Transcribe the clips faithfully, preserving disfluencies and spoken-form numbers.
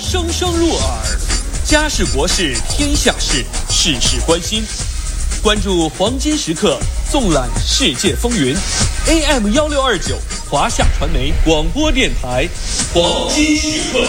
声声入耳，家事国事天下事，事事关心。关注黄金时刻，纵览世界风云。A M 幺六二九华夏传媒广播电台，黄金时刻。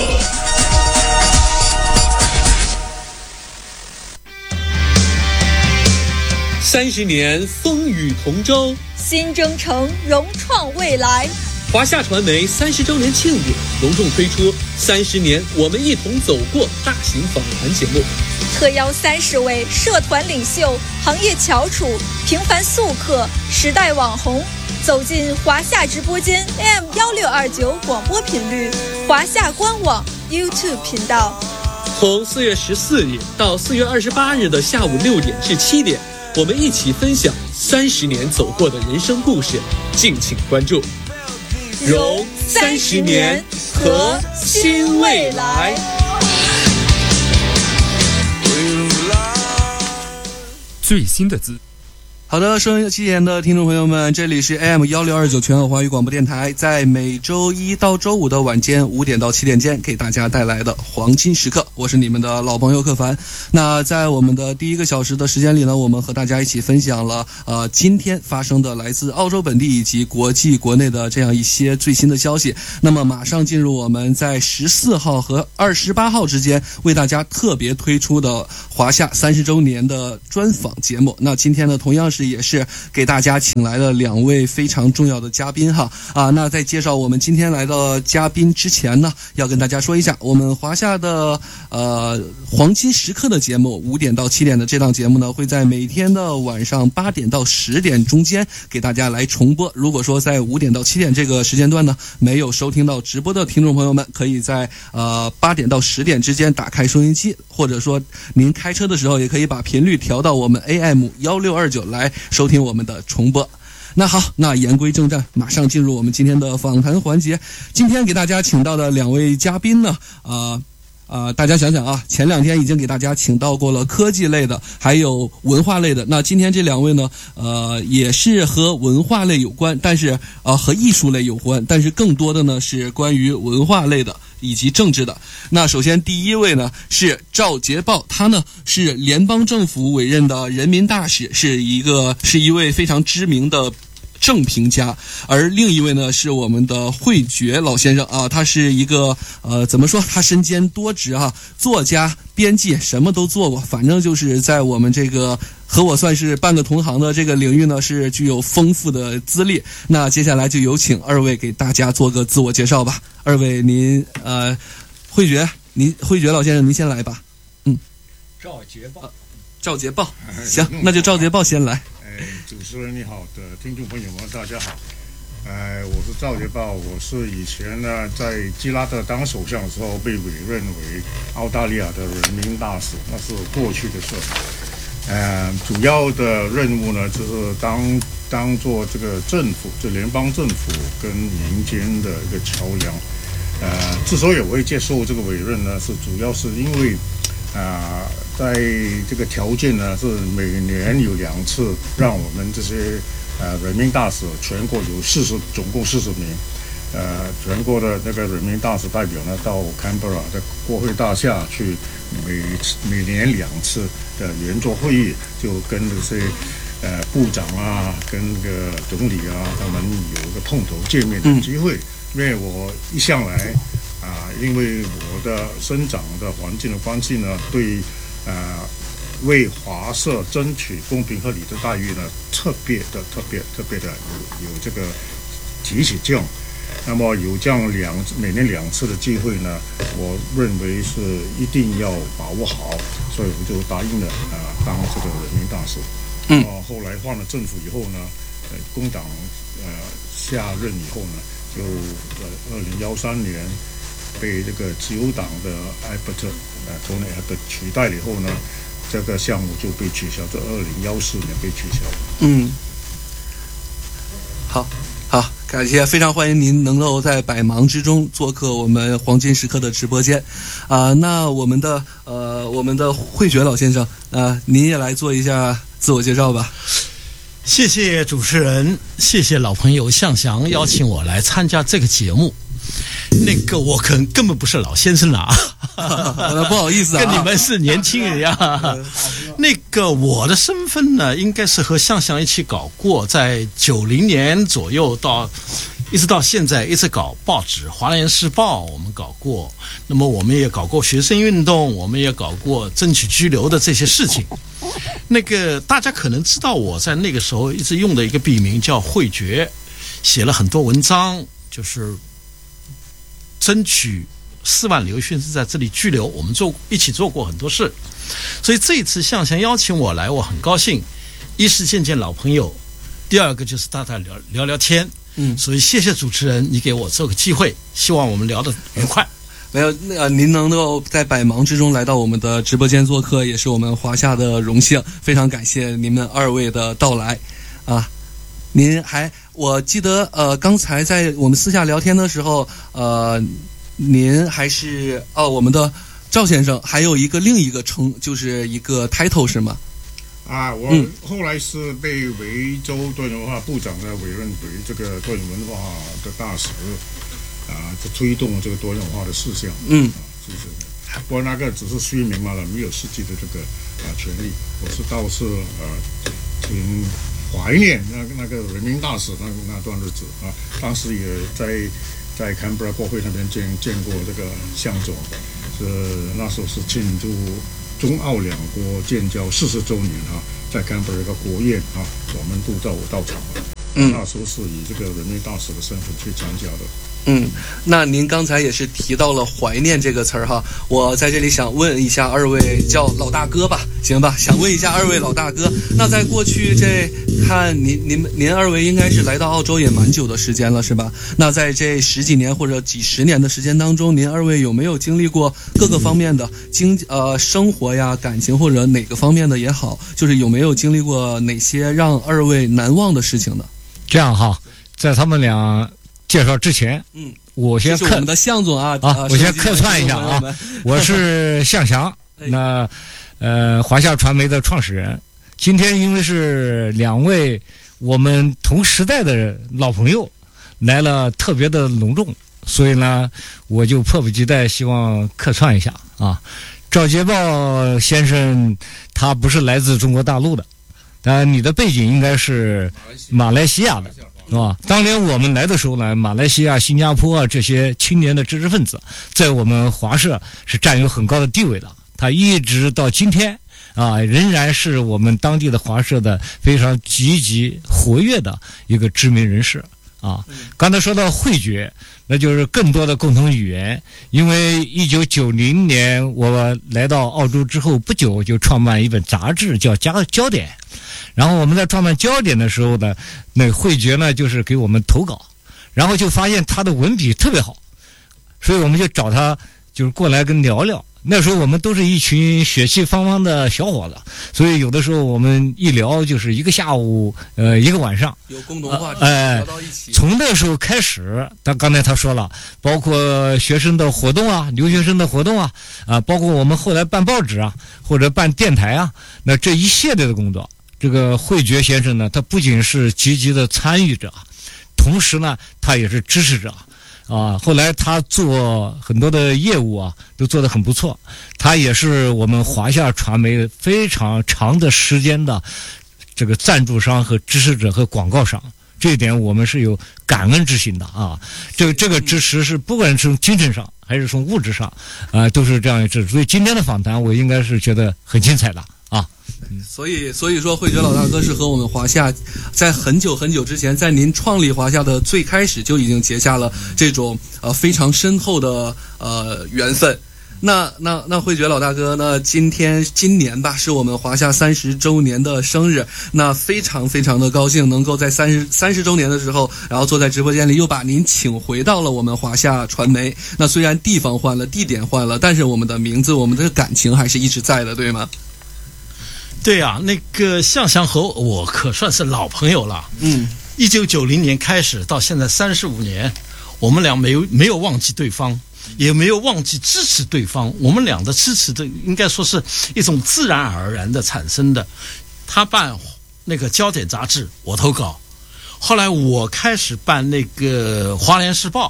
三十年风雨同舟， 新征程融创未来。 华夏传媒三十周年庆典隆重推出三十年我们一同走过大型访谈节目， 特邀三十位社团领袖、行业翘楚、平凡素客、时代网红，走进华夏直播间 A M 幺六二九广播频率、华夏官网 YouTube 频道。 从四月十四日到四月二十八日的下午六点至七点，我们一起分享三十年走过的人生故事，敬请关注。融三十年，和新未来。 最新的资。 好的，收音机前的听众朋友们，这里是 A M 幺六二九全国华语广播电台，在每周一到周五的晚间五点到七点间给大家带来的黄金时刻，我是你们的老朋友克凡。那在我们的第一个小时的时间里呢，我们和大家一起分享了呃今天发生的来自澳洲本地以及国际国内的这样一些最新的消息。那么马上进入我们在十四号和二十八号之间为大家特别推出的华夏三十周年的专访节目。那今天呢，同样是也是给大家请来了两位非常重要的嘉宾哈啊。那在介绍我们今天来的嘉宾之前呢，要跟大家说一下，我们华夏的呃黄金时刻的节目五点到七点的这档节目呢，会在每天的晚上八点到十点中间给大家来重播。如果说在五点到七点这个时间段呢没有收听到直播的听众朋友们，可以在呃八点到十点之间打开收音机，或者说您开车的时候也可以把频率调到我们 A M 幺六二九来收听我们的重播。那好，那言归正传，马上进入我们今天的访谈环节。今天给大家请到的两位嘉宾呢，啊、呃。呃，大家想想啊，前两天已经给大家请到过了科技类的，还有文化类的。那今天这两位呢，呃，也是和文化类有关，但是呃和艺术类有关，但是更多的呢是关于文化类的以及政治的。那首先第一位呢是赵捷豹，他呢是联邦政府委任的人民大使，是一个是一位非常知名的正评家。而另一位呢是我们的慧觉老先生啊，他是一个呃怎么说，他身兼多职啊，作家、编辑什么都做过，反正就是在我们这个和我算是半个同行的这个领域呢是具有丰富的资历。那接下来就有请二位给大家做个自我介绍吧。二位您呃慧觉您慧觉老先生您先来吧。嗯， 赵捷豹、呃、 赵捷豹，行，那就赵捷豹先来。 哎，主持人你好，的听众朋友们大家好。呃，我是赵捷豹，我是以前呢在基拉特当首相的时候被委任为澳大利亚的人民大使，那是过去的事。呃，主要的任务呢就是当当做这个政府，就联邦政府跟民间的一个桥梁。呃，之所以我会接受这个委任呢，是主要是因为啊、呃，在这个条件呢是每年有两次，让我们这些呃人民大使，全国有四十，总共四十名，呃，全国的那个人民大使代表呢到坎培拉的国会大厦去，每每年两次的圆桌会议，就跟这些呃部长啊，跟那个总理啊，他们有一个碰头见面的机会。嗯，因为我一向来啊、呃，因为我的生长的环境的关系呢，对呃为华社争取公平合理的待遇呢，特别的特别特别的有有这个提起劲。那么有这样两每年两次的机会呢，我认为是一定要把握好，所以我就答应了啊、呃，当这个人民大使。嗯。呃、后来换了政府以后呢，呃，工党呃下任以后呢。就呃，二零幺三年被这个自由党的艾伯特呃 Tony Abbott 取代了以后呢，这个项目就被取消，在二零幺四年被取消。嗯， 好，好，感谢，非常欢迎您能够在百忙之中做客我们黄金时刻的直播间，啊、呃，那我们的呃，我们的慧觉老先生，呃，您也来做一下自我介绍吧。 谢谢主持人，谢谢老朋友向翔邀请我来参加这个节目。 那个我可能根本不是老先生了啊， 不好意思啊， 跟你们是年轻人呀。那个我的身份呢，应该是和向向一起搞过，在九零年左右到一直到现在，一直搞报纸《华联时报》，我们搞过。那么我们也搞过学生运动，我们也搞过争取居留的这些事情。那个大家可能知道，我在那个时候一直用的一个笔名叫慧觉，写了很多文章，就是争取四万留学生在这里居留，我们做一起做过很多事。所以这一次向向邀请我来，我很高兴，一是见见老朋友，第二个就是大家聊聊聊天。嗯，所以谢谢主持人，你给我这个机会，希望我们聊得愉快。 没有，那、呃、您能够在百忙之中来到我们的直播间做客，也是我们华夏的荣幸，非常感谢你们二位的到来啊！您还，我记得呃，刚才在我们私下聊天的时候，呃，您还是哦，我们的赵先生还有一个另一个称，就是一个 title 是吗？ 啊，我后来是被维州多元文化部长呢委任为这个多元文化的大使，啊，就推动这个多元文化的事项。嗯，啊，就是，不过那个只是虚名嘛了，没有实际的这个啊权利。我是倒是呃挺怀念那那个人民大使那那段日子啊，当时也在在坎培拉国会那边见见过这个向总，是那时候是庆祝中澳两国建交四十周年啊，在坎培拉一个国宴啊，我们都到到场了。嗯，那时候是以这个人民大使的身份去参加的。 嗯，那您刚才也是提到了怀念这个词儿哈，我在这里想问一下二位，叫老大哥吧，行吧？想问一下二位老大哥，那在过去这看您您您二位应该是来到澳洲也蛮久的时间了是吧？那在这十几年或者几十年的时间当中，您二位有没有经历过各个方面的经呃生活呀、感情或者哪个方面的也好，就是有没有经历过哪些让二位难忘的事情呢？ 这样哈，在他们俩介绍之前，嗯，我先客我们的向总啊啊，我先客串一下啊，我是向翔，那呃华夏传媒的创始人。今天因为是两位我们同时代的老朋友来了，特别的隆重，所以呢，我就迫不及待希望客串一下啊。赵捷豹先生他不是来自中国大陆的。呃，你的背景应该是马来西亚的，是吧？当年我们来的时候呢，马来西亚、新加坡啊这些青年的知识分子，在我们华社是占有很高的地位的。他一直到今天啊，仍然是我们当地的华社的非常积极活跃的一个知名人士啊。刚才说到慧觉，那就是更多的共同语言。因为一九九零年我来到澳洲之后不久，就创办一本杂志叫《焦点》。然后我们在创办焦点的时候呢，那慧觉呢就是给我们投稿，然后就发现他的文笔特别好，所以我们就找他就是过来跟聊聊。那时候我们都是一群血气方刚的小伙子，所以有的时候我们一聊就是一个下午，呃，一个晚上， 有共同话题， 哎、呃， 聊到一起。 从那时候开始，他刚才他说了，包括学生的活动啊，留学生的活动啊，啊，包括我们后来办报纸啊，或者办电台啊，那这一系列的工作。这个慧觉先生呢，他不仅是积极的参与者，同时呢，他也是支持者，啊，后来他做很多的业务啊，都做得很不错。他也是我们华夏传媒非常长的时间的这个赞助商和支持者和广告商，这一点我们是有感恩之心的啊。这个这个支持是不管是从精神上还是从物质上，啊、呃，都是这样一支持。所以今天的访谈，我应该是觉得很精彩的。啊， 所以所以说，慧觉老大哥是和我们华夏在很久很久之前，在您创立华夏的最开始就已经结下了这种呃非常深厚的呃缘分。那那那慧觉老大哥呢？今天今年吧，是我们华夏三十周年的生日，那非常非常的高兴，能够在三十三十周年的时候，然后坐在直播间里，又把您请回到了我们华夏传媒。那虽然地方换了，地点换了，但是我们的名字，我们的感情还是一直在的，对吗？ 对啊，那个向翔和我可算是老朋友了。 嗯， 一九九零年开始到现在三十五年，我们俩没有没有忘记对方，也没有忘记支持对方。我们俩的支持的应该说是一种自然而然的产生的。他办那个焦点杂志，我投稿；后来我开始办那个《华联时报》，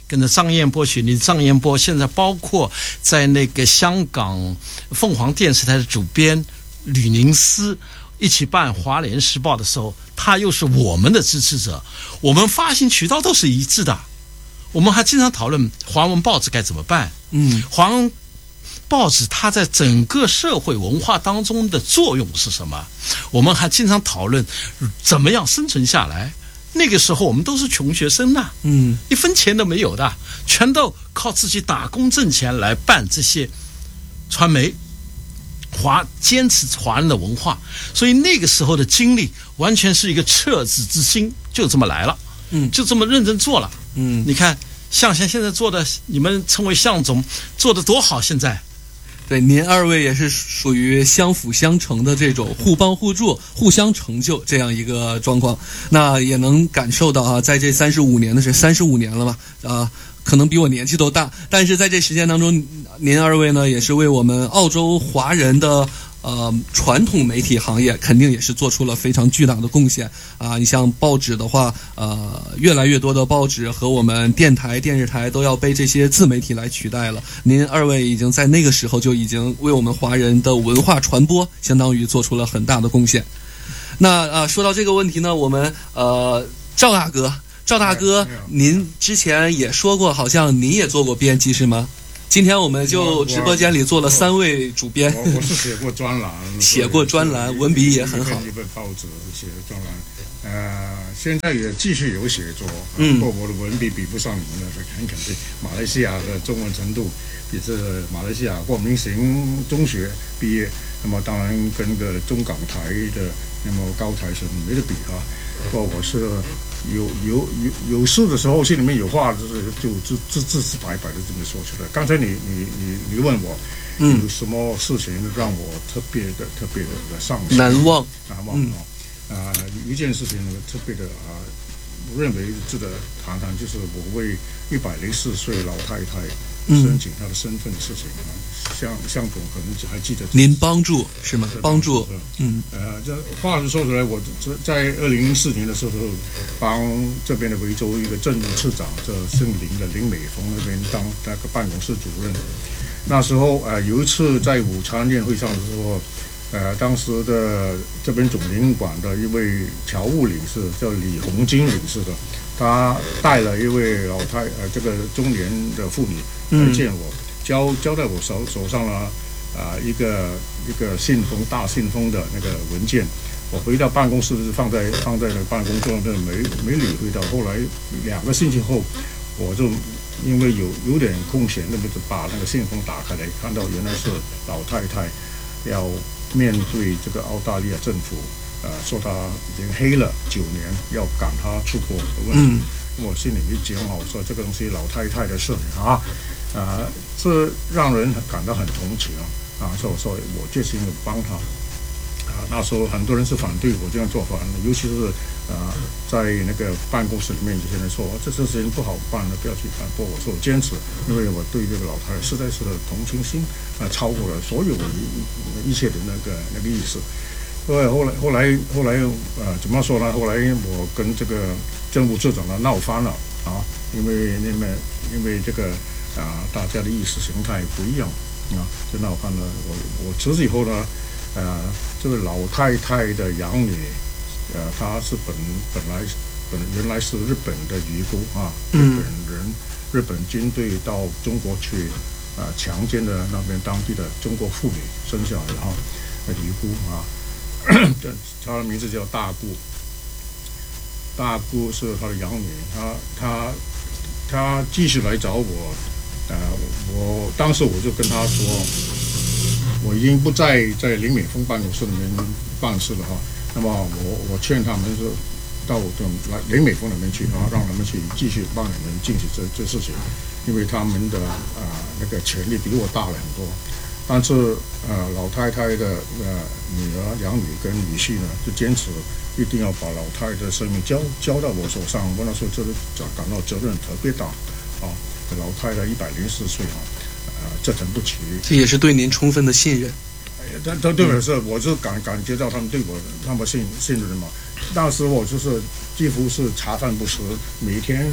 跟着张彦波学，你张彦波现在包括在那个香港凤凰电视台的主编吕宁思一起办《华联时报》的时候，他又是我们的支持者，我们发行渠道都是一致的。我们还经常讨论华文报纸该怎么办。 嗯， 华文报纸它在整个社会文化当中的作用是什么？我们还经常讨论怎么样生存下来。那个时候我们都是穷学生呐， 嗯， 一分钱都没有的，全都靠自己打工挣钱来办这些传媒，华坚持华人的文化，所以那个时候的经历完全是一个赤子之心，就这么来了， 嗯， 就这么认真做了， 嗯， 你看向贤现在做的，你们称为向总做的多好，现在。 对，您二位也是属于相辅相成的这种互帮互助、互相成就这样一个状况。那也能感受到啊，在这三十五年的是三十五年了吧？啊，可能比我年纪都大，但是在这时间当中，您二位呢也是为我们澳洲华人的呃传统媒体行业肯定也是做出了非常巨大的贡献啊！你像报纸的话，呃，越来越多的报纸和我们电台、电视台都要被这些自媒体来取代了。您二位已经在那个时候就已经为我们华人的文化传播，相当于做出了很大的贡献。那呃，说到这个问题呢，我们呃赵大哥，赵大哥，您之前也说过，好像您也做过编辑是吗？今天我们就直播间里做了三位主编。 我我是写过专栏， 写过专栏，文笔也很好。 一本报纸写专栏，呃，现在也继续有写作。 嗯， 不过我的文笔比不上你们的，很肯定。马来西亚的中文程度比这马来西亚国民型中学毕业，那么当然跟个中港台的那么高材生没得比啊。不过我是。有有有有事的时候，心里面有话，就是就自自自自白白的这么说出来。刚才你你你你问我， 嗯， 有什么事情让我特别的特别的上心难忘难忘啊？啊、嗯呃，一件事情特别的啊、呃，我认为值得谈谈，就是我为一百零四岁老太太申请她的身份的事情啊。向向总可能还记得， 您帮助是吗？帮助，嗯， 呃，这话是说出来，我在二零零四年的时候，帮这边的维州一个政务次长，这姓林的林美凤那边当那个办公室主任。那时候，呃，有一次在午餐宴会上的时候，呃，当时的这边总领馆的一位侨务领事叫李红金领事的，他带了一位老太，呃，这个中年的妇女来见我。嗯，交交在我手手上了，啊、呃，一个一个信封大信封的那个文件，我回到办公室是放在放在那个办公桌上，没没理会到。后来两个星期后，我就因为有有点空闲，那么就把那个信封打开来，看到原来是老太太要面对这个澳大利亚政府，呃，说她已经黑了九年，要赶她出国的问题。嗯，我心里一讲好说这个东西老太太的事啊。啊、呃，是让人感到很同情啊！所以我说我决心帮他。啊、呃，那时候很多人是反对我这样做法，尤其是啊、呃，在那个办公室里面有些人说这事情不好办的，不要去办。不过我说我坚持，因为我对这个老太太实在是同情心啊、呃，超过了所有一一切的那个那个意思。后来后来后来后来呃，怎么说呢？后来我跟这个政务次长呢闹翻了啊，因为因为因为这个。啊，大家的意识形态不一样啊，就那我看了，我我辞职以后呢，呃，这个老太太的养女，呃，她是本本来本原来是日本的渔夫啊，日本人、嗯、日本军队到中国去啊、呃、强奸的那边当地的中国妇女生下来哈，那渔夫啊，她的名字叫大姑，大姑是她的养女，她她她继续来找我。呃，我当时我就跟他说，我已经不在在林美凤办公室里面办事了哈。那么我我劝他们是到我来林美凤那边去，然后让他们去继续帮你们进行这这事情，因为他们的啊、呃、那个权力比我大了很多。但是呃老太太的呃女儿养女跟女婿呢，就坚持一定要把老太太的生命交交到我手上。我那时候这感到责任特别大啊。老太太一百零四岁啊，呃，这等不起。 这也是对您充分的信任。 但但对我是，我是感感觉到他们对我那么信信任嘛。当时我就是几乎是茶饭不思，每天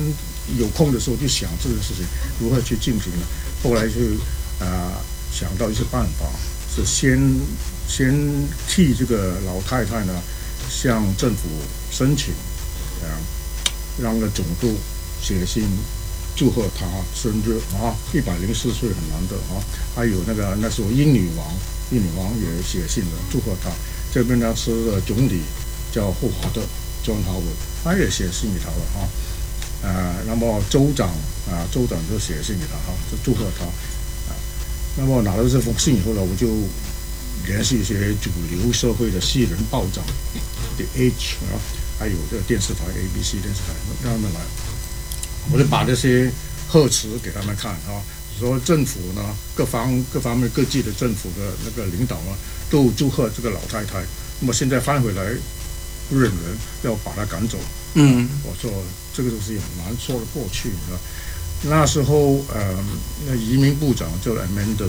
有空的时候就想这个事情如何去进行呢？后来就啊、呃、想到一些办法，是先先替这个老太太呢向政府申请，啊、呃，让个总督写信祝贺她生日啊，一百零四岁很难得啊。还有那个那时候英女王，英女王也写信了祝贺她。这边呢是总理叫霍华德 John Howard， 他也写信给她了啊。呃，那么州长啊，州长就写信给他哈，就祝贺他啊。那么拿到这封信以后呢，我就联系一些主流社会的西人报章 ，The Age 啊，还有这个电视台 A B C 电视台，让他们来，我就把这些贺词给他们看啊，说政府呢，各方各方面各级的政府的那个领导呢，都祝贺这个老太太。那么现在翻回来，不忍人要把她赶走。嗯，我说这个东西很难说得过去啊。那时候，呃，那移民部长叫 Amanda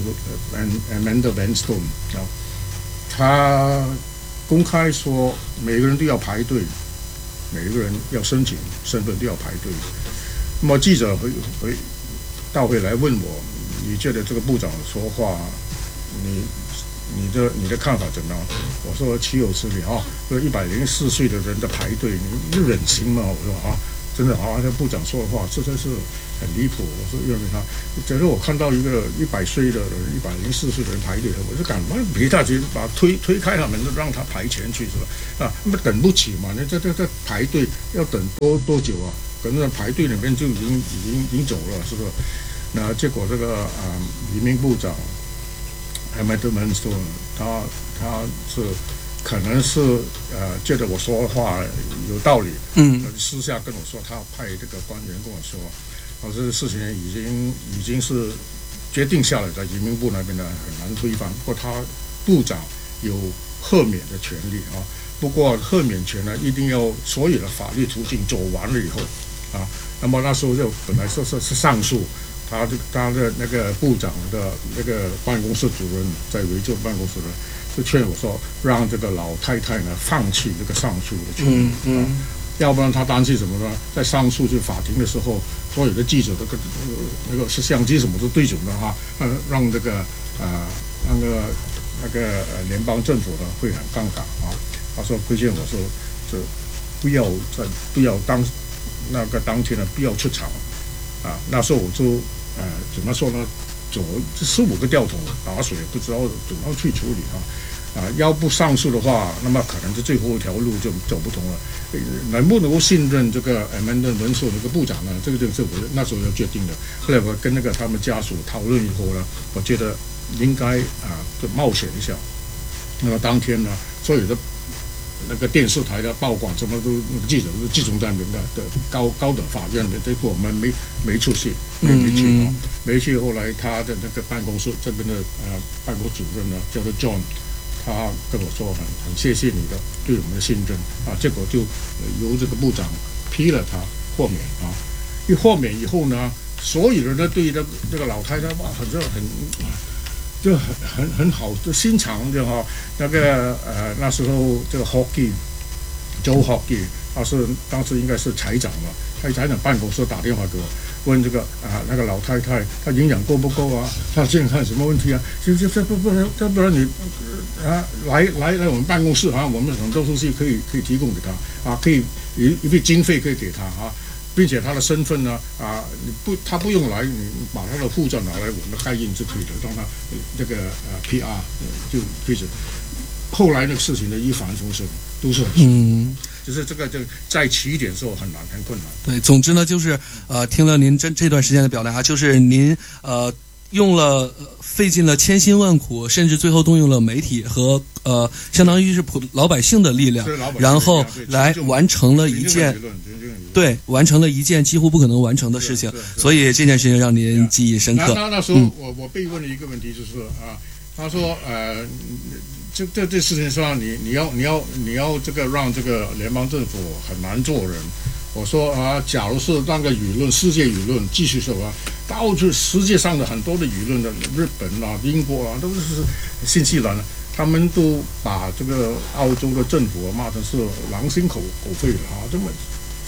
Amanda Van Stone 啊，他公开说每个人都要排队，每个人要申请身份都要排队。那么记者回回倒回来问我，你觉得这个部长说话，你你的你的看法怎么样？我说岂有此理啊！这一百零四岁的人在排队，你忍心吗？我说啊，真的啊，这部长说的话实在是很离谱。我说认为他，假如我看到一个一百岁的人、一百零四岁的人排队，我就赶快陪他去把推推开他们，让他排前去是吧？啊，那么等不起嘛？那这这这排队要等多多久啊？可能排队里面就已经已经已经走了，是不是？那结果这个啊、呃，移民部长。Amanda Van Stone， 他他是可能是呃觉得我说的话有道理，嗯，私下跟我说他派这个官员跟我说，哦，这个事情已经已经是决定下来，在移民部那边呢很难推翻。不过他部长有赦免的权利啊，不过赦免权呢一定要所有的法律途径走完了以后啊，那么那时候就本来说是是上诉。他这他的那个部长的那个办公室主任在维州办公室呢，就劝我说，让这个老太太呢放弃这个上诉的权利，嗯嗯、啊，要不然他担心什么呢？在上诉去法庭的时候，所有的记者那个那个摄像机什么都对准了哈，让让这个呃那个那个呃联邦政府呢会很尴尬啊。他说推荐我说，这不要在不要当那个当天呢不要出场。啊，那时候我就呃怎么说呢？走这十五个吊桶打水，不知道怎么去处理啊！啊，要不上诉的话，那么可能是最后一条路就走不通了。能不能够信任这个 Amanda Van Stone 那个部长呢？这个就是我那时候要决定的。后来我跟那个他们家属讨论以后呢，我觉得应该啊，就冒险一下。那么当天呢，所有的。那个电视台的报馆什么都记者都集中在那边的的高高等法院的，这个我们没没出去，没没去啊，没去。后来他的那个办公室这边的呃办公主任呢，叫做 John， 他跟我说很很谢谢你的对我们的信任啊，结果就、呃、由这个部长批了他豁免啊，一豁免以后呢，所有人都对这个这个老太太哇，反正很。就很很很好，就心肠就哈，那个呃那时候这个 Hockey，Joe Hockey， 他是当时应该是财长嘛，他财长办公室打电话给我，问这个啊那个老太太她营养够不够啊？她健康有什么问题啊？就就这不不然这不然你啊来来来我们办公室啊，我们很多东西可以可以提供给她啊，可以一一笔经费可以给她啊。并且他的身份呢，啊，你不，他不用来，你把他的护照拿来，我们盖印就可以了，让他这个呃 P R 就可以。后来那个事情的一帆风顺，都是很顺，嗯，就是这个就在起点的时候很难很困难。 对，总之呢，就是呃，听了您这这段时间的表达，就是您呃。用了费尽了千辛万苦，甚至最后动用了媒体和呃，相当于是普老百姓的力量，然后来完成了一件对完成了一件几乎不可能完成的事情，所以这件事情让您记忆深刻。 那那时候我我被问了一个问题，就是啊，他说呃，这这这事情上你你要你要你要这个让这个联邦政府很难做人。我说啊，假如是那个舆论，世界舆论继续说啊，到处世界上的很多的舆论的，日本啊、英国啊，都是新西兰，他们都把这个澳洲的政府骂成是狼心狗狗肺的啊，这么其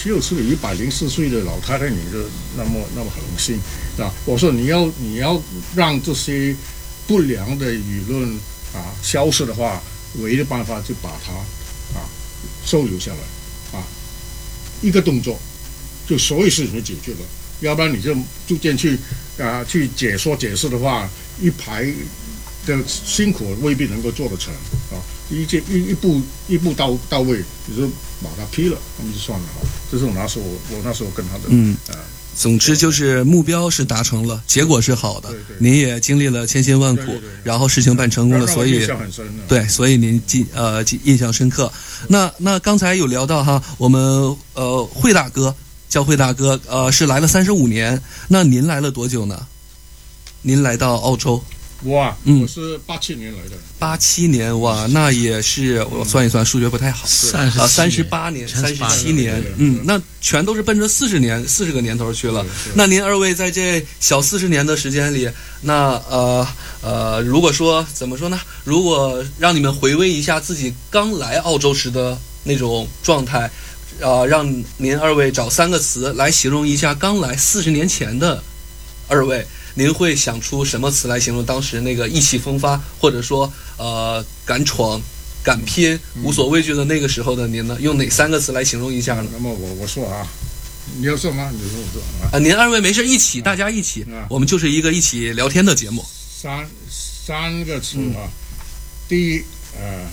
就是个一百零四岁的老太太，你就那么那么恒心啊？我说你要你要让这些不良的舆论啊消失的话，唯一的办法就把它啊收留下来啊，一个动作就所有事情就解决了。要不然你就逐渐去啊去解说解释的话，一排的辛苦未必能够做得成啊。一件一一步一步到到位，你就把它批了，那么就算了哈。这是我那时候我我那时候跟他的嗯呃， 总之就是目标是达成了，结果是好的， 对对您也经历了千辛万苦， 对对对然后事情办成功了， 让我所以印象很深的。 对，所以您记呃记印象深刻。那那刚才有聊到哈，我们呃惠大哥叫惠大哥，呃是来了三十五年，那您来了多久呢？您来到澳洲我啊， 嗯我是八七年来的， 八七年，哇，那也是我算一算，数学不太好， 三十啊三十八年，三十七年，嗯，那全都是奔着四十年四十个年头去了。那您二位在这小四十年的时间里，那呃呃，如果说怎么说呢？如果让你们回味一下自己刚来澳洲时的那种状态，呃，让您二位找三个词来形容一下刚来四十年前的二位。您会想出什么词来形容当时那个意气风发，或者说呃敢闯、敢拼、无所畏惧的那个时候的您呢？用哪三个词来形容一下呢？ 那么我我说啊，你要说吗？你说我说啊。 啊，您二位没事一起，大家一起，我们就是一个一起聊天的节目。 三三个词啊，嗯、第一呃，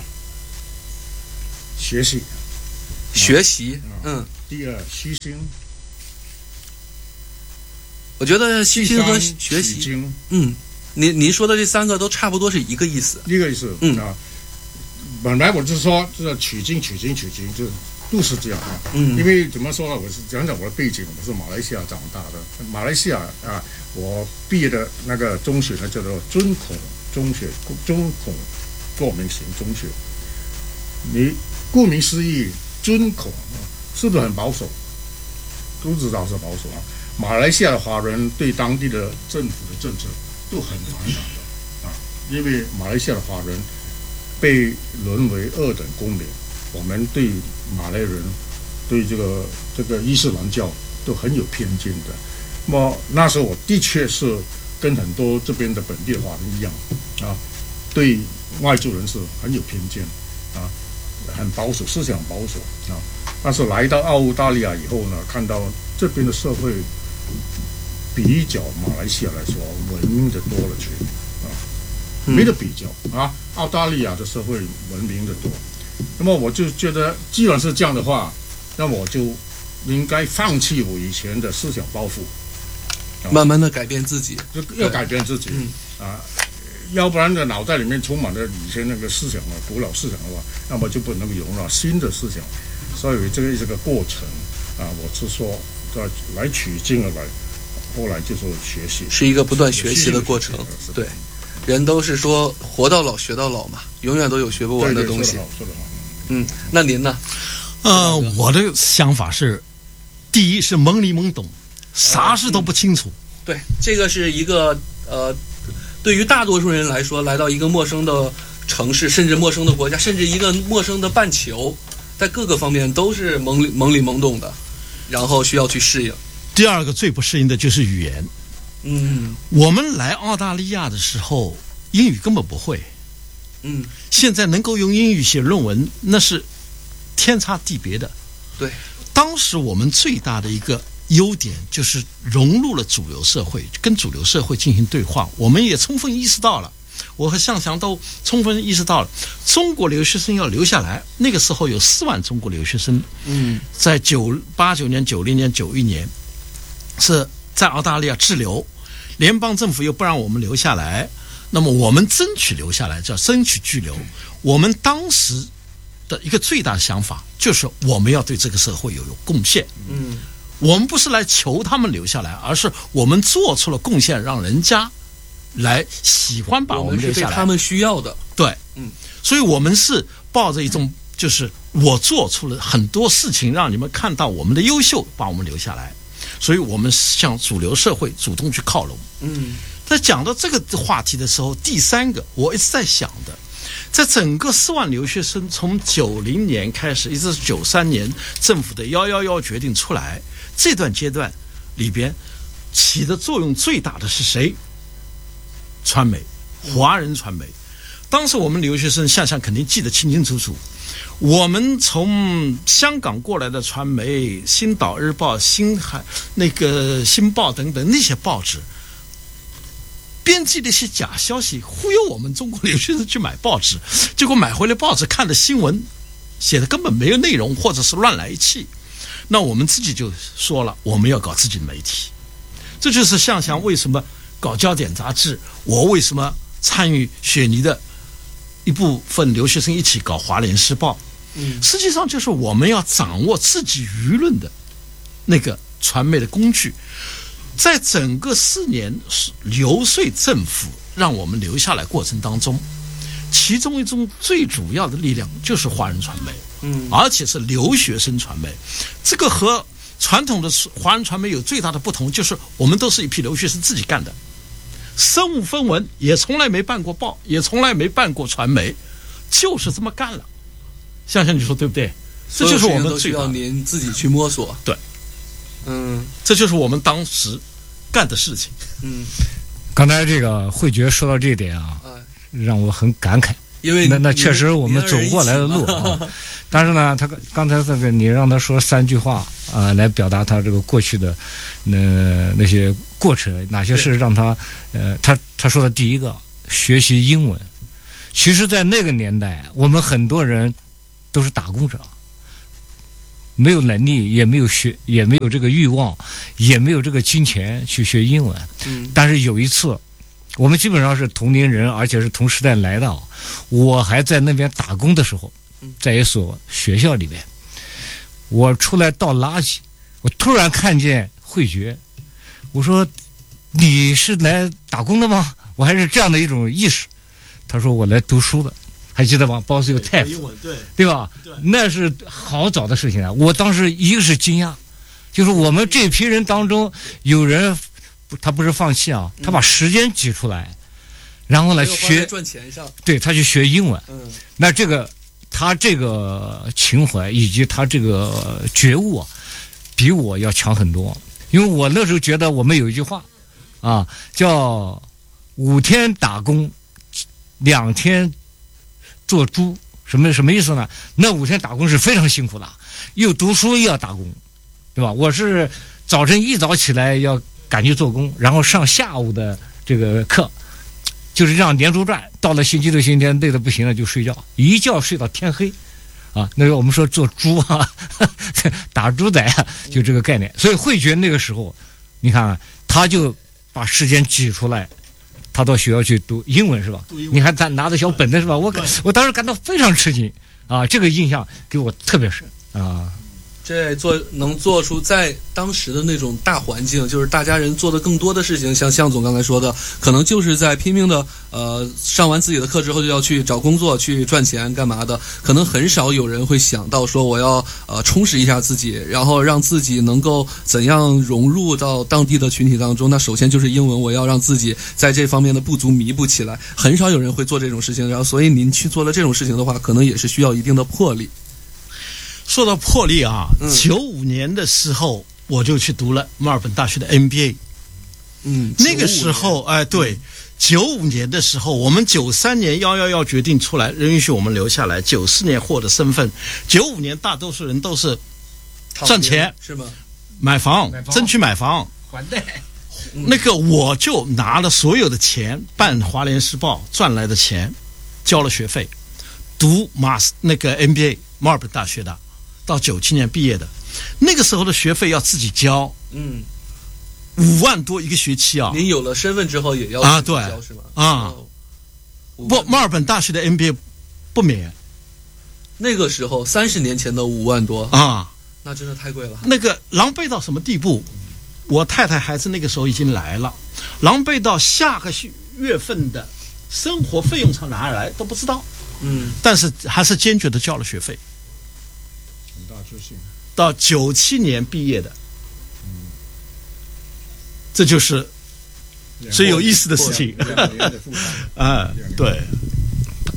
学习， 学习，嗯。 嗯第二，虚心。 我觉得虚心和学习，嗯，您您说的这三个都差不多是一个意思， 一个意思，嗯啊。本来我就说这取经取经取经，就都是这样啊。嗯，因为怎么说呢？我是讲讲我的背景，我是马来西亚长大的。马来西亚啊，我毕业的那个中学呢叫做尊孔中学，尊孔过明型中学。你顾名思义，尊孔是不是很保守？都知道是保守啊。马来西亚的华人对当地的政府的政策都很反感的啊，因为马来西亚的华人被沦为二等公民，我们对马来人、对这个这个伊斯兰教都很有偏见的。那么那时候我的确是跟很多这边的本地华人一样啊，对外族人是很有偏见啊，很保守，思想保守啊。但是来到澳大利亚以后呢，看到这边的社会比较马来西亚来说文明的多了去啊，没得比较啊。澳大利亚的社会文明的多，那么我就觉得，既然是这样的话，那我就应该放弃我以前的思想包袱， 啊、慢慢的改变自己， 就要改变自己、嗯、啊，要不然的脑袋里面充满了以前那个思想啊，古老思想的话，那么就不能容纳新的思想，所以这个这个过程啊，我是说来取经而来。后来就说学习是一个不断学习的过程，对，人都是说活到老学到老嘛，永远都有学不完的东西。 对对，说得好，说得好。 嗯，那您呢？ 呃，我的想法是，第一是懵里懵懂，啥事都不清楚。 嗯、对，这个是一个呃，对于大多数人来说，来到一个陌生的城市，甚至陌生的国家，甚至一个陌生的半球，在各个方面都是懵里懵里懵懂的，然后需要去适应。 第二个最不适应的就是语言。 嗯， 我们来澳大利亚的时候，英语根本不会。 嗯， 现在能够用英语写论文，那是天差地别的。 对， 当时我们最大的一个优点就是融入了主流社会，跟主流社会进行对话。我们也充分意识到了，我和向翔都充分意识到了，中国留学生要留下来。那个时候有四万中国留学生。 嗯， 在九八九年、九零年、九一年。是在澳大利亚滞留，联邦政府又不让我们留下来，那么我们争取留下来，叫争取居留。我们当时的一个最大的想法就是我们要对这个社会有有贡献。 嗯， 我们不是来求他们留下来，而是我们做出了贡献，让人家来喜欢把我们留下来。 我们是被他们需要的。 对， 嗯， 所以我们是抱着一种，就是我做出了很多事情，让你们看到我们的优秀，把我们留下来。所以我们向主流社会主动去靠拢。 嗯， 在讲到这个话题的时候，第三个我一直在想的， 在整个四万留学生从九零年开始，一直是九三年政府的幺幺幺决定出来，这段阶段里边起的作用最大的是谁？传媒，华人传媒。当时我们留学生向向肯定记得清清楚楚，我们从香港过来的传媒，星岛日报、新海那个新报等等那些报纸，编辑了一些假消息，忽悠我们中国留学生去买报纸，结果买回来报纸看的新闻写的根本没有内容，或者是乱来一气。那我们自己就说了，我们要搞自己的媒体。这就是向向为什么搞焦点杂志，我为什么参与雪妮的一部分留学生一起搞华联时报。嗯，实际上就是我们要掌握自己舆论的那个传媒的工具。在整个四年游说政府让我们留下来过程当中，其中一种最主要的力量就是华人传媒，嗯，而且是留学生传媒。这个和传统的华人传媒有最大的不同，就是我们都是一批留学生自己干的，身无分文，也从来没办过报，也从来没办过传媒，就是这么干了。向向你说对不对？这就是我们最需要您自己去摸索。 对， 嗯， 这就是我们当时干的事情。 嗯， 刚才这个慧觉说到这一点啊，让我很感慨， 因为那那确实我们走过来的路啊。但是呢，他刚才这个你让他说三句话啊、呃，来表达他这个过去的那那些过程，哪些是让他呃，他他说的第一个学习英文。其实，在那个年代，我们很多人都是打工者，没有能力，也没有学，也没有这个欲望，也没有这个金钱去学英文。嗯，但是有一次，我们基本上是同龄人，而且是同时代来的。我还在那边打工的时候，在一所学校里面，我出来倒垃圾，我突然看见慧觉，我说：“你是来打工的吗？”我还是这样的一种意识。他说：“我来读书的。”还记得吧？包是有 T A F， 对对吧？对，那是好早的事情啊！我当时一个是惊讶，就是我们这批人当中有人，他不是放弃啊，他把时间挤出来，然后呢学赚钱上， 对他去学英文。 嗯， 那这个他这个情怀以及他这个觉悟啊，比我要强很多。因为我那时候觉得我们有一句话啊，叫五天打工，两天做猪，什么什么意思呢？那五天打工是非常辛苦的，又读书又要打工，对吧？我是早晨一早起来要赶去做工，然后上下午的这个课，就是这样连轴转。到了星期六、星期天累得不行了就睡觉，一觉睡到天黑，啊，那个我们说做猪啊，打猪仔啊，就这个概念。所以慧觉那个时候，你看啊，他就把时间挤出来。他到学校去读英文是吧？你还拿拿着小本子是吧？我我当时感到非常吃惊啊！这个印象给我特别深啊。 这做能做出在当时的那种大环境，就是大家人做的更多的事情，像向总刚才说的，可能就是在拼命的呃上完自己的课之后就要去找工作去赚钱干嘛的，可能很少有人会想到说我要呃充实一下自己，然后让自己能够怎样融入到当地的群体当中。那首先就是英文，我要让自己在这方面的不足弥补起来，很少有人会做这种事情。然后所以您去做了这种事情的话，可能也是需要一定的魄力。 说到魄力啊，九五年的时候我就去读了墨尔本大学的 M B A。 嗯， 那个时候，哎，对，九五年的时候，我们九三年幺幺幺决定出来，允许我们留下来。九四年获得身份，九五年大多数人都是赚钱， 是吗？ 买房，争取买房， 还贷。 那个我就拿了所有的钱办华联时报赚来的钱，交了学费，读马斯那个 M B A 墨尔本大学的。到九七年毕业的，那个时候的学费要自己交， 嗯， 五万多一个学期啊！ 您有了身份之后也要啊，对， 是吗？ 啊，哦、不，墨尔本大学的 M B A 不免。 那个时候三十年前的五万多啊， 那真的太贵了。 那个狼狈到什么地步？我太太孩子那个时候已经来了，狼狈到下个月份的生活费用从哪里来都不知道。 嗯， 但是还是坚决的交了学费。到九七年毕业的，嗯，这就是最有意思的事情。啊，对， 他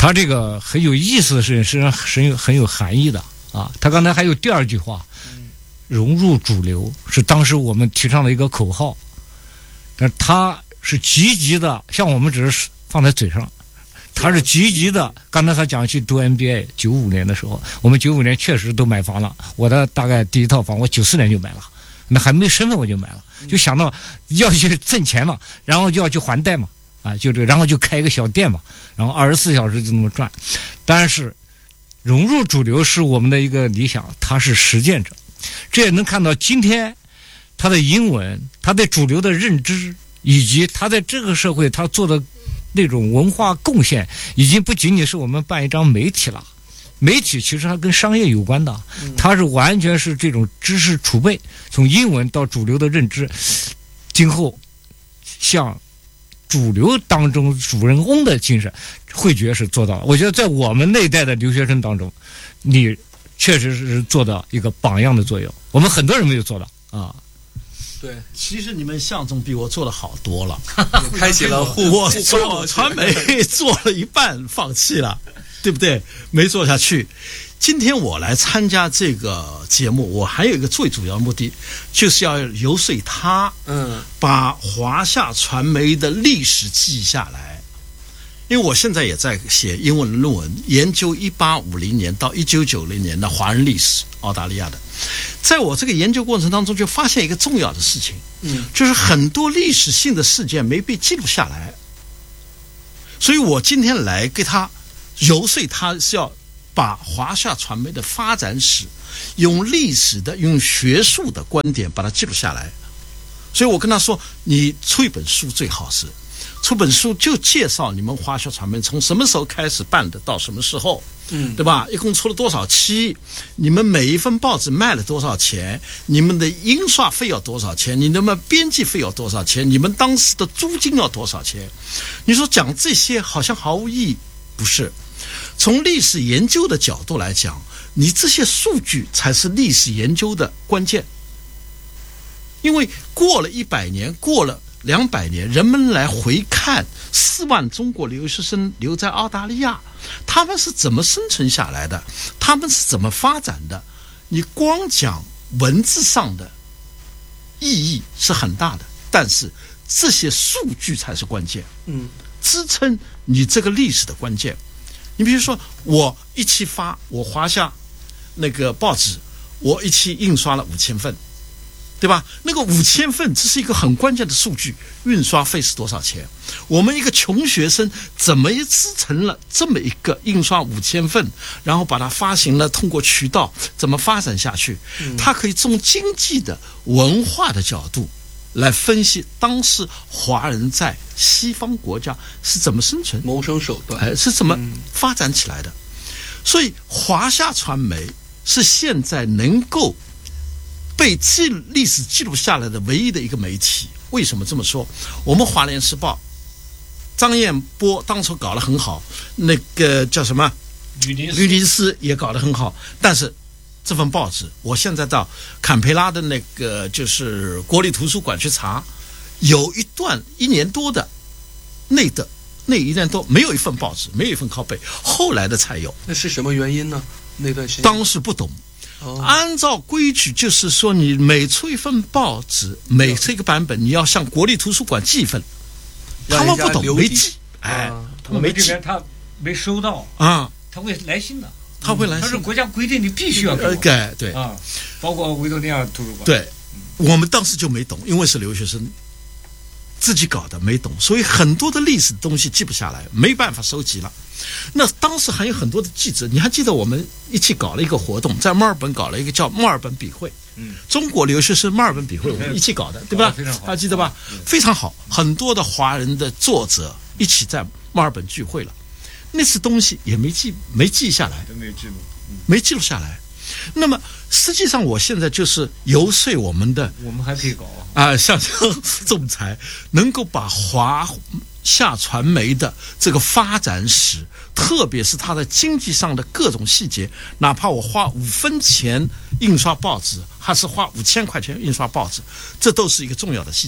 他这个很有意思的事情，实际上很有很有含义的啊。他刚才还有第二句话，融入主流是当时我们提倡的一个口号，但他是积极的，像我们只是放在嘴上，他是积极的。刚才他讲去读 M B A， 九五年的时候，我们九五年确实都买房了。我的大概第一套房，我九四年就买了，那还没身份我就买了，就想到要去挣钱嘛，然后就要去还贷嘛，啊，就这个，然后就开一个小店嘛，然后二十四小时就这么赚。但是融入主流是我们的一个理想，他是实践者。这也能看到今天他的英文，他对主流的认知，以及他在这个社会他做的那种文化贡献，已经不仅仅是我们办一张媒体了。媒体其实还跟商业有关的，它是完全是这种知识储备，从英文到主流的认知，今后向主流当中主人翁的精神慧觉是做到了。我觉得在我们那一代的留学生当中，你确实是做到一个榜样的作用，我们很多人没有做到啊。 对，其实你们向总比我做的好多了， 开启了互我做传媒做了一半放弃了，对不对？没做下去。今天我来参加这个节目，我还有一个最主要目的，就是要游说他， 嗯， 把华夏传媒的历史记下来。因为我现在也在写英文论文，研究一八五零年到一九九零年的华人历史，澳大利亚的。在我这个研究过程当中，就发现一个重要的事情，嗯，就是很多历史性的事件没被记录下来。所以我今天来给他游说，他是要把华夏传媒的发展史用历史的、用学术的观点把它记录下来。所以我跟他说，你出一本书最好是出本书，就介绍你们华夏传媒从什么时候开始办的到什么时候，嗯，对吧？一共出了多少期？你们每一份报纸卖了多少钱？你们的印刷费要多少钱？你们编辑费要多少钱？你们当时的租金要多少钱？你说讲这些好像毫无意义，不是？从历史研究的角度来讲，你这些数据才是历史研究的关键。因为过了一百年，过了两百年，人们来回看四万中国留学生留在澳大利亚，他们是怎么生存下来的，他们是怎么发展的，你光讲文字上的意义是很大的，但是这些数据才是关键，嗯，支撑你这个历史的关键。你比如说，我一期发我华夏那个报纸，我一期印刷了五千份，对吧？那个五千份，这是一个很关键的数据，运刷费是多少钱？我们一个穷学生怎么支撑了这么一个印刷五千份，然后把它发行了，通过渠道怎么发展下去？它可以从经济的、文化的角度来分析当时华人在西方国家是怎么生存、 谋生手段， 哎，是怎么发展起来的。所以华夏传媒是现在能够被记历史记录下来的唯一的一个媒体。为什么这么说？我们华联时报张彦波当初搞得很好，那个叫什么吕林斯也搞得很好，但是这份报纸我现在到坎培拉的那个就是国立图书馆去查，有一段一年多的内的那一年多没有一份报纸，没有一份拷贝，后来的才有。 那是什么原因呢？那段时间当时不懂。哦、按照规矩就是说，你每出一份报纸，每出一个版本，你要向国立图书馆寄一份。他们不懂，没寄，哎，他们没寄， 他没收到啊， 他会来信的， 他会来信。 他是国家规定，你必须要给我。 对对啊，包括维多利亚图书馆。 对，我们当时就没懂，因为是留学生自己搞的，没懂，所以很多的历史东西记不下来，没办法收集了。那当时还有很多的记者，你还记得我们一起搞了一个活动，在墨尔本搞了一个叫墨尔本笔会，嗯，中国留学生墨尔本笔会，我们一起搞的，对吧？还记得吧？非常好，很多的华人的作者一起在墨尔本聚会了。那次东西也没记，没记下来， 没记录， 没记录下来。那么实际上，我现在就是游说我们的， 我们还可以搞啊，像仲裁，能够把华夏传媒的这个发展史，特别是它的经济上的各种细节，哪怕我花五分钱印刷报纸，还是花五千块钱印刷报纸，这都是一个重要的细节。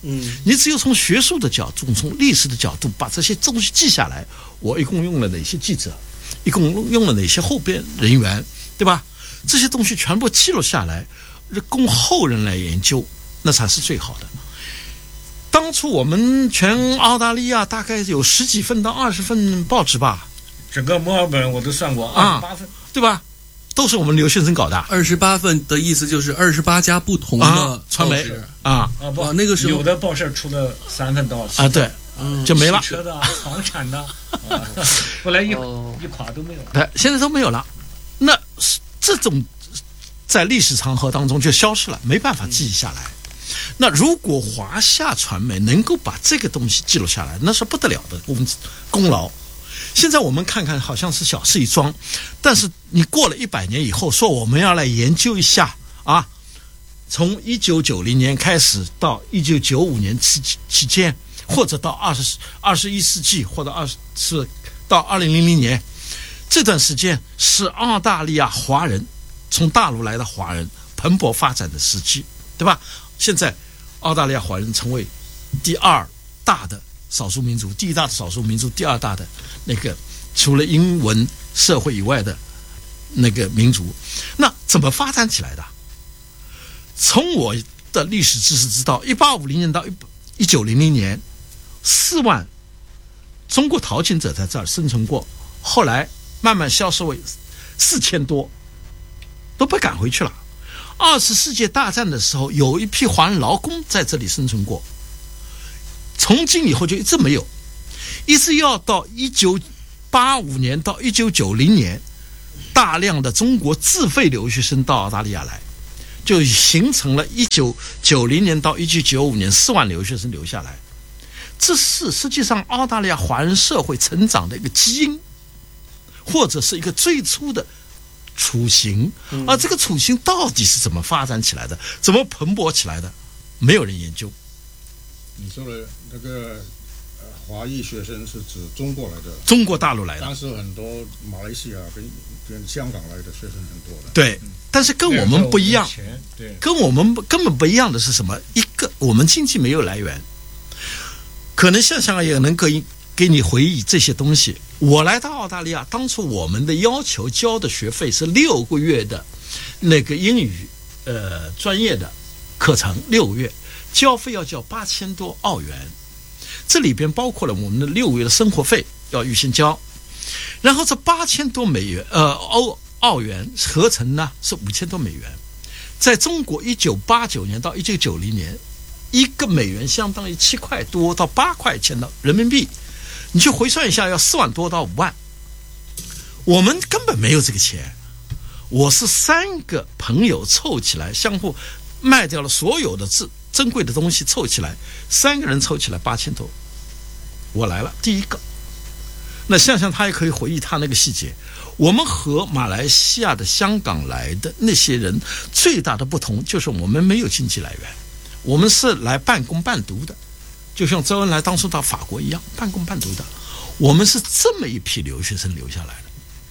嗯，你只有从学术的角度，从历史的角度把这些东西记下来，我一共用了哪些记者，一共用了哪些后边人员，对吧？这些东西全部记录下来，供后人来研究，那才是最好的。当初我们全澳大利亚大概有十几份到二十份报纸吧， 整个墨尔本我都算过，二十八份， 对吧？都是我们留学生搞的。 二十八份的意思就是二十八家不同的、 啊、传媒啊啊不， 那个时候有的报社出了三份到啊，对，嗯，就没了。 汽车的、房产的，啊、后来一、哦、一垮都没有了。 对，现在都没有了。那这种在历史长河当中就消失了，没办法记下来。嗯、那如果华夏传媒能够把这个东西记录下来，那是不得了的功功劳。现在我们看看好像是小事一桩，但是你过了一百年以后，说我们要来研究一下啊，从一九九零年开始到一九九五年期期间，或者到二十二十一世纪，或者二十是到二零零零年这段时间，是澳大利亚华人从大陆来的华人蓬勃发展的时期，对吧？现在澳大利亚华人成为第二大的少数民族，第一大的少数民族，第二大的那个除了英文社会以外的那个民族。那怎么发展起来的？从我的历史知识知道，一八五零年到一九零零年，四万中国淘金者在这儿生存过，后来慢慢消失为四千多，都被赶回去了。二次世界大战的时候，有一批华人劳工在这里生存过。从今以后就一直没有，一直要到一九八五年到一九九零年，大量的中国自费留学生到澳大利亚来，就形成了一九九零年到一九九五年四万留学生留下来。这是实际上澳大利亚华人社会成长的一个基因，或者是一个最初的雏形。而这个雏形到底是怎么发展起来的，怎么蓬勃起来的，没有人研究。 你说的那个呃华裔学生是指中国来的， 中国大陆来的， 但是很多马来西亚跟跟香港来的学生很多的。 对，但是跟我们不一样， 对， 跟我们根本不一样的是什么？一个我们经济没有来源，可能想想也能给给你回忆这些东西。我来到澳大利亚，当初我们的要求交的学费是六个月的那个英语呃专业的课程，六个月。交费要交八千多澳元，这里边包括了我们的六个月的生活费要预先交，然后这八千多美元呃欧澳元合成呢是五千多美元。在中国一九八九年到一九九零年，一个美元相当于七块多到八块钱的人民币，你去回算一下，要四万多到五万。我们根本没有这个钱，我是三个朋友凑起来，相互卖掉了所有的字。珍贵的东西凑起来，三个人凑起来八千多，我来了第一个。那想想他也可以回忆他那个细节。我们和马来西亚的、香港来的那些人最大的不同就是我们没有经济来源，我们是来半工半读的，就像周恩来当初到法国一样，半工半读的。我们是这么一批留学生留下来的。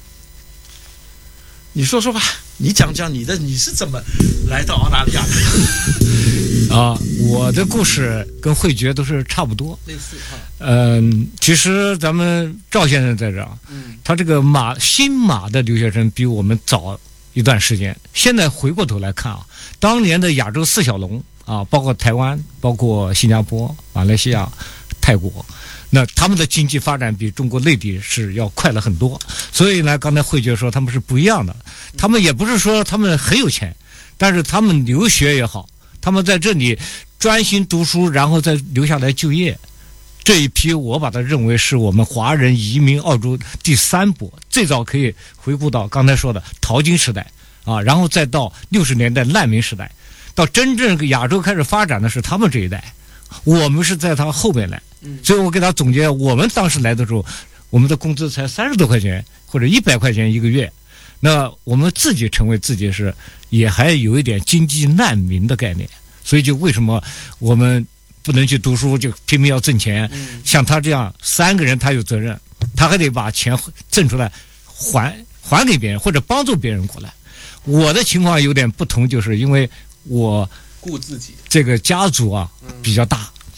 你说说吧，你讲讲你的，你是怎么来到澳大利亚的？ 啊，我的故事跟慧觉都是差不多， 类似哈。 嗯，其实咱们赵先生在这儿，嗯，他这个马新马的留学生比我们早一段时间。现在回过头来看啊，当年的亚洲四小龙啊，包括台湾、包括新加坡、马来西亚、泰国。那他们的经济发展比中国内地是要快了很多，所以呢，刚才慧觉说他们是不一样的，他们也不是说他们很有钱，但是他们留学也好，他们在这里专心读书，然后再留下来就业，这一批我把它认为是我们华人移民澳洲第三波，最早可以回顾到刚才说的淘金时代啊，然后再到六十年代难民时代，到真正亚洲开始发展的是他们这一代，我们是在他后面来。所以我给他总结，我们当时来的时候，我们的工资才三十多块钱或者一百块钱一个月，那我们自己成为自己是也还有一点经济难民的概念，所以就为什么我们不能去读书，就拼命要挣钱。像他这样三个人，他有责任，他还得把钱挣出来还还给别人或者帮助别人过来。我的情况有点不同，就是因为我顾自己， 这个家族啊比较大。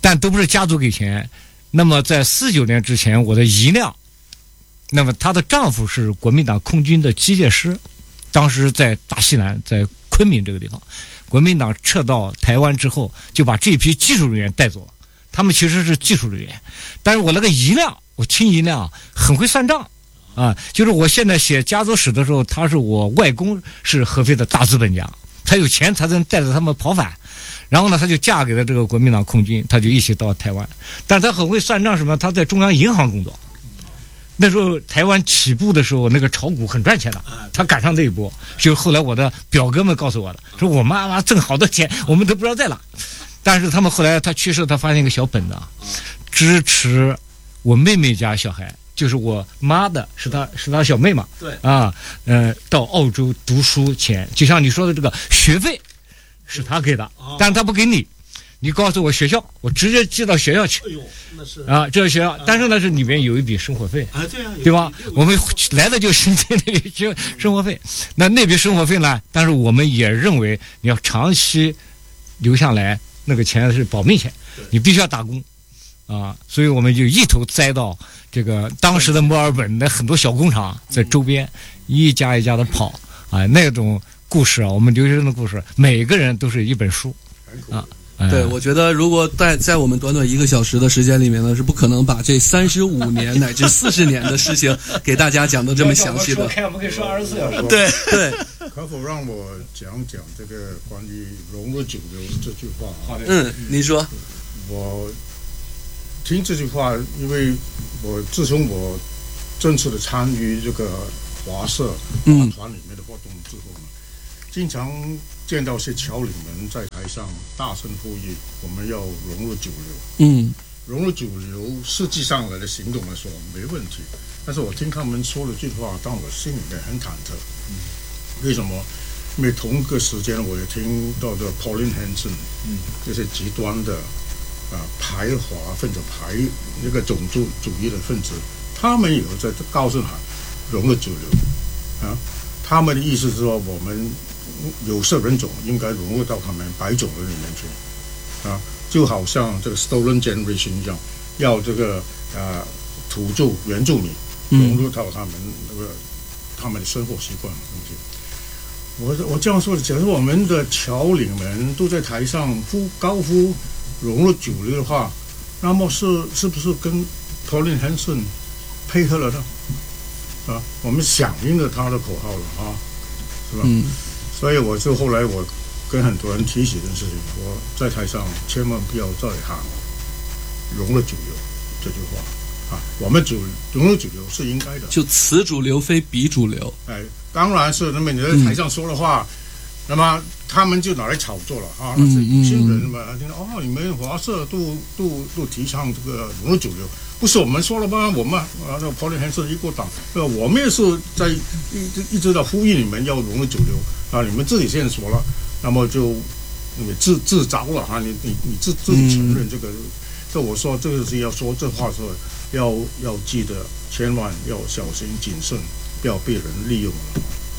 但都不是家族给钱。那么在四九年之前，我的姨娘，那么她的丈夫是国民党空军的机械师，当时在大西南，在昆明这个地方，国民党撤到台湾之后，就把这批技术人员带走了。他们其实是技术人员，但是我那个姨娘，我亲姨娘很会算账啊，就是我现在写家族史的时候，他是我外公是合肥的大资本家，他有钱才能带着他们跑反。然后呢，他就嫁给了这个国民党空军，他就一起到台湾。但是他很会算账，什么？他在中央银行工作。那时候台湾起步的时候，那个炒股很赚钱的，他赶上这一波。就后来我的表哥们告诉我的，说我妈妈挣好多钱，我们都不知道在哪。但是他们后来他去世，他发现一个小本子，支持我妹妹家小孩，就是我妈的，是他是他小妹嘛， 对啊，呃，到澳洲读书钱，就像你说的这个学费。是他给的，但是他不给你，你告诉我学校，我直接寄到学校去。 哎呦，那是啊，这个学校，但是呢，是里面有一笔生活费， 啊，对啊， 对吧？我们来的就申请那笔生生活费，那那笔生活费呢？但是我们也认为你要长期留下来，那个钱是保命钱，你必须要打工啊，所以我们就一头栽到这个当时的墨尔本的很多小工厂在周边，一家一家的跑啊，那种。故事啊，我们留学生的故事，每个人都是一本书啊。 对，我觉得如果在在我们短短一个小时的时间里面呢，是不可能把这三十五年乃至四十年的事情给大家讲的这么详细的。 我们可以说二十四小时。 对对， 可否让我讲讲这个关于融入九流这句话？ 好的， 嗯，你说。 我听这句话，因为我自从我正式的参与这个华社华团里面的活动之后呢，经常见到些侨领们在台上大声呼吁我们要融入九流。 嗯， 融入九流，实际上来的行动来说没问题，但是我听他们说了句话，让我心里面很忐忑。嗯，为什么？因为同个时间我也听到的 Pauline Hanson， 嗯，这些极端的啊排华分子、排那个种族主义的分子，他们也在高声喊融入九流啊。他们的意思是说，我们有色人种应该融入到他们白种人里面去啊，就好像这个 Stolen Generation 一样，要这个啊土著原住民融入到他们那个、嗯、他们的生活习惯的东西。我我这样说的，假如我们的侨领们都在台上呼高呼融入九流的话，那么是是不是跟 Pauline Hanson 配合了呢？啊，我们响应了他的口号了啊，是吧？嗯，所以我就后来我跟很多人提起这件事情，我在台上千万不要再喊融入主流这句话啊，我们主融入主流是应该的， 就此主流非彼主流。 哎，当然是，那么你在台上说的话，嗯、那么他们就拿来炒作了啊，那是有些人嘛，听到哦，你们华社都都都提倡这个融入主流。不是我们说了吗？我们啊，那个 Pauline Hanson 一国党，对吧？我们也是在一直一直在呼吁你们要融入主流啊！你们自己现在说了，那么就你自自招了哈！你你你自自己承认这个，这、嗯、我说这个是要说这话的时候，要要记得，千万要小心谨慎，不要被人利用了。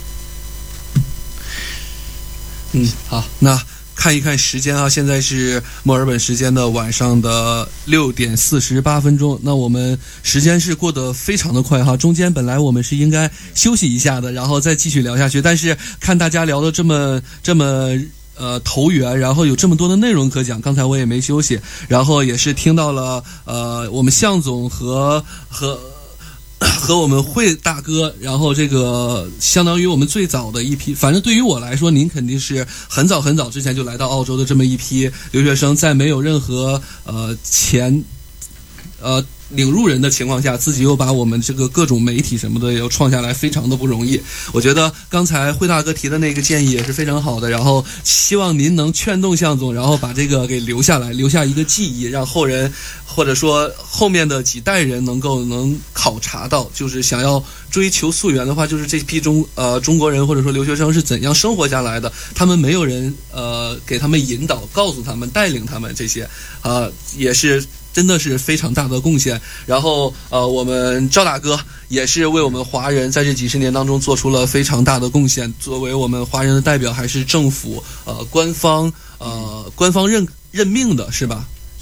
嗯，好，那。看一看时间啊，现在是墨尔本时间的晚上的六点四十八分钟。那我们时间是过得非常的快哈，中间本来我们是应该休息一下的，然后再继续聊下去。但是看大家聊得这么这么呃投缘，然后有这么多的内容可讲，刚才我也没休息，然后也是听到了呃我们向总和和。和我们惠大哥，然后这个相当于我们最早的一批，反正对于我来说，您肯定是很早很早之前就来到澳洲的这么一批留学生，在没有任何呃前呃领路人的情况下，自己又把我们这个各种媒体什么的又创下来，非常的不容易。我觉得刚才惠大哥提的那个建议也是非常好的，然后希望您能劝动向总，然后把这个给留下来，留下一个记忆，让后人或者说后面的几代人能够能考察到，就是想要追求溯源的话，就是这批中呃中国人或者说留学生是怎样生活下来的，他们没有人呃给他们引导，告诉他们，带领他们，这些呃也是真的是非常大的贡献。然后呃我们赵大哥也是为我们华人在这几十年当中做出了非常大的贡献，作为我们华人的代表，还是政府呃官方呃官方任任命的是吧？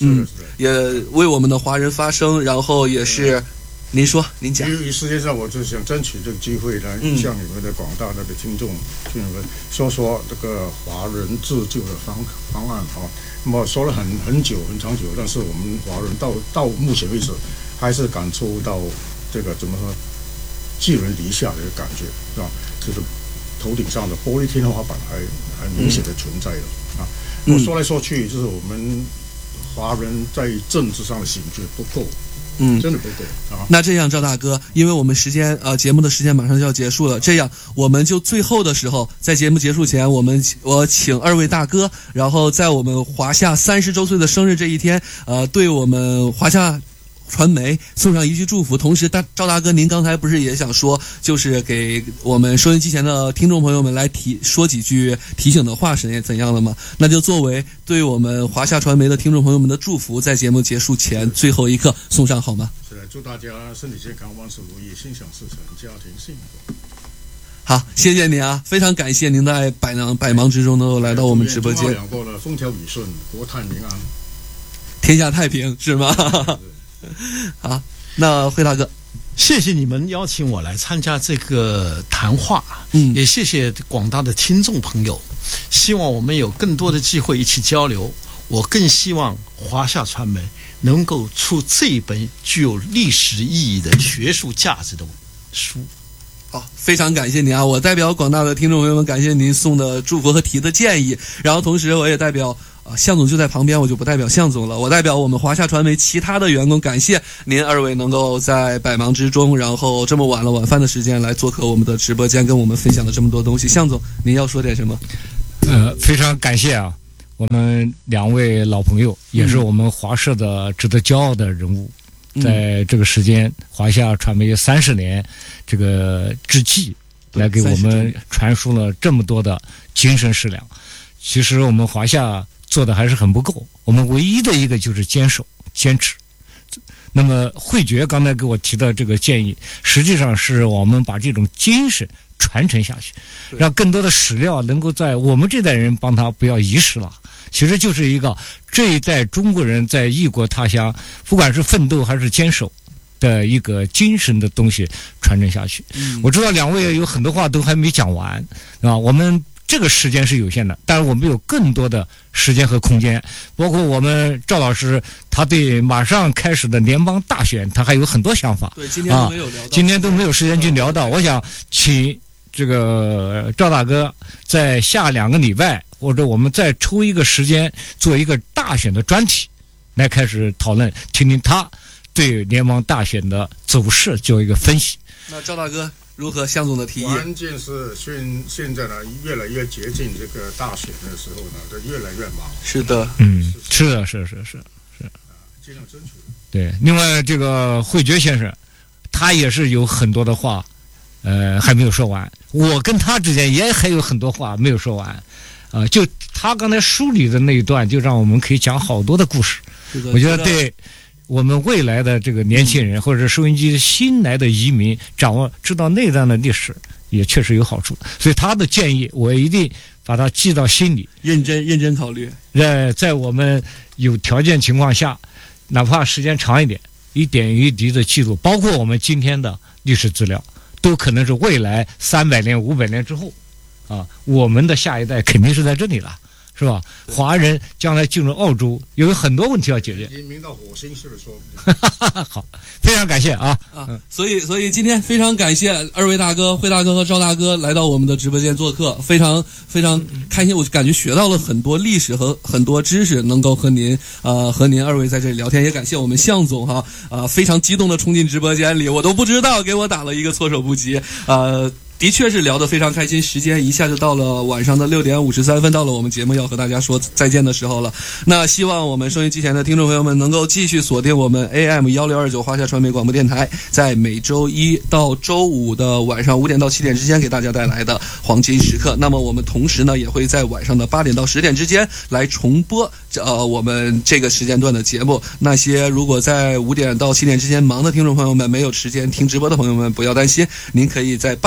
嗯，也为我们的华人发声，然后也是。您说，您讲。 由于实际上，我就想争取这个机会来向你们的广大的听众朋友们说说这个华人自救的方方案啊。那么说了很很久很长久，但是我们华人到到目前为止还是感受到这个怎么说寄人篱下的感觉，是吧？就是头顶上的玻璃天花板还还明显的存在的啊。我、嗯、说来说去，就是我们华人在政治上的醒觉不够。嗯，真的不够啊。 那这样，赵大哥，因为我们时间呃节目的时间马上就要结束了，这样我们就最后的时候，在节目结束前，我们我请二位大哥，然后在我们华夏三十周岁的生日这一天，呃，对我们华夏传媒送上一句祝福。同时，大赵大哥，您刚才不是也想说，就是给我们收音机前的听众朋友们来提说几句提醒的话是怎样的吗？那就作为对我们华夏传媒的听众朋友们的祝福，在节目结束前最后一刻送上好吗？ 是的，祝大家身体健康，万事如意，心想事成，家庭幸福。 好，谢谢您啊，非常感谢您在百忙百忙之中能够来到我们直播间。 两过了，风调雨顺，国泰民安， 天下太平，是吗？好，那辉大哥， 谢谢你们邀请我来参加这个谈话，嗯，也谢谢广大的听众朋友，希望我们有更多的机会一起交流。我更希望华夏传媒能够出这一本具有历史意义的学术价值的书。 好，非常感谢您啊！我代表广大的听众朋友们，感谢您送的祝福和提的建议，然后同时我也代表。啊，向总就在旁边，我就不代表向总了，我代表我们华夏传媒其他的员工，感谢您二位能够在百忙之中，然后这么晚了晚饭的时间来做客我们的直播间，跟我们分享了这么多东西。向总，您要说点什么？ 呃，非常感谢啊，我们两位老朋友，也是我们华社的值得骄傲的人物，嗯、在这个时间，华夏传媒三十年这个之际，来给我们传输了这么多的精神食粮。其实我们华夏做的还是很不够，我们唯一的一个就是坚守、坚持。那么慧觉刚才给我提的这个建议，实际上是我们把这种精神传承下去，让更多的史料能够在我们这代人帮他不要遗失了。其实就是一个这一代中国人在异国他乡，不管是奋斗还是坚守的一个精神的东西传承下去。嗯、我知道两位有很多话都还没讲完啊，我们。这个时间是有限的，但是我们有更多的时间和空间，包括我们赵老师，他对马上开始的联邦大选，他还有很多想法。 对，今天都没有聊到， 啊、今天都没有时间去聊到。我想请这个赵大哥在下两个礼拜，或者我们再抽一个时间做一个大选的专题，来开始讨论，听听他对联邦大选的走势做一个分析。 那赵大哥。如何向总的提议？ 关键是现现在呢，越来越接近这个大选的时候呢，就越来越忙。 是的， 嗯，是的，是是是是， 尽量争取。 对，另外这个慧觉先生，他也是有很多的话，呃，还没有说完。我跟他之间也还有很多话没有说完，啊、呃，就他刚才梳理的那一段，就让我们可以讲好多的故事。我觉得对。我们未来的这个年轻人，或者收音机新来的移民，掌握知道那段的历史，也确实有好处。所以他的建议，我一定把它记到心里， 认真认真考虑。 在在我们有条件情况下，哪怕时间长一点，一点一滴的记录，包括我们今天的历史资料，都可能是未来三百年、五百年之后，啊，我们的下一代肯定是在这里了。是吧？华人将来进入澳洲，有很多问题要解决。 移民到火星是说不定。好，非常感谢啊啊！所以，所以今天非常感谢二位大哥，慧大哥和赵大哥来到我们的直播间做客，非常非常开心。我感觉学到了很多历史和很多知识，能够和您呃和您二位在这里聊天。也感谢我们向总哈啊、呃，非常激动的冲进直播间里，我都不知道给我打了一个措手不及呃。的确是聊得非常开心，时间一下就到了晚上的六点五十三分，到了我们节目要和大家说再见的时候了。那希望我们收音机前的听众朋友们能够继续锁定我们 A M 一六二九华夏传媒广播电台，在每周一到周五的晚上五点到七点之间给大家带来的黄金时刻。那么我们同时呢，也会在晚上的八点到十点之间来重播呃我们这个时间段的节目。那些如果在五点到七点之间忙的听众朋友们，没有时间听直播的朋友们，不要担心，您可以在八点的时间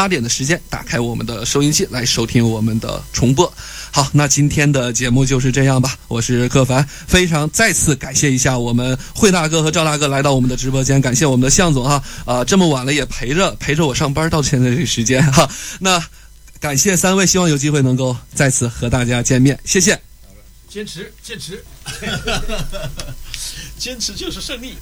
时间打开我们的收音机来收听我们的重播。好，那今天的节目就是这样吧，我是柯凡，非常再次感谢一下我们惠大哥和赵大哥来到我们的直播间，感谢我们的向总哈，啊、呃，这么晚了也陪着陪着我上班到现在这个时间哈，那感谢三位，希望有机会能够再次和大家见面，谢谢。 坚持，坚持，坚持就是胜利。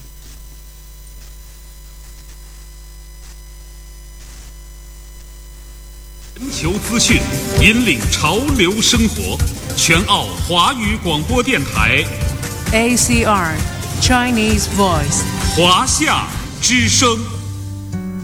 全球资讯，引领潮流生活，全澳华语广播电台 A C R Chinese Voice 华夏之声。